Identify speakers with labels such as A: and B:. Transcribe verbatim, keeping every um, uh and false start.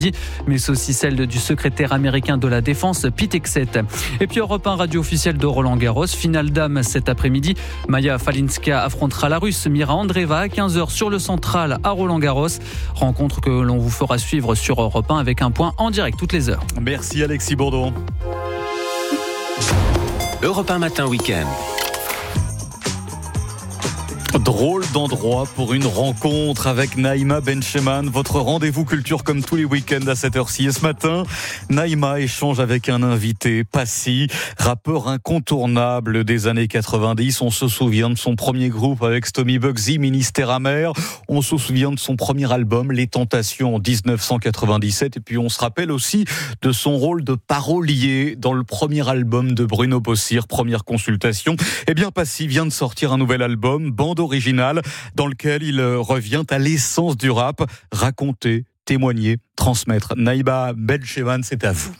A: mais aussi celle du secrétaire américain de la Défense, Pete Hegseth. Et puis Europe un, radio officielle de Roland Garros. Finale dames cet après-midi. Maya Falinska affrontera la Russe Mira Andreeva à quinze heures sur le central à Roland Garros. Rencontre que l'on vous fera suivre sur Europe un avec un point en direct toutes les heures.
B: Merci Alexis Bourdon.
C: Europe un matin week-end.
B: Drôle d'endroit pour une rencontre avec Naïma Bencheman. Votre rendez-vous culture comme tous les week-ends à cette heure-ci. Et ce matin, Naïma échange avec un invité, Passy, rappeur incontournable des années quatre-vingt-dix. On se souvient de son premier groupe avec Stomy Bugsy, Ministère amer. On se souvient de son premier album, Les Tentations, en dix-neuf cent quatre-vingt-dix-sept. Et puis on se rappelle aussi de son rôle de parolier dans le premier album de Bruno Bossir, Première Consultation. Eh bien, Passy vient de sortir un nouvel album, Bande original, dans lequel il revient à l'essence du rap, raconter, témoigner, transmettre. Naïma Bencheman, c'est à vous.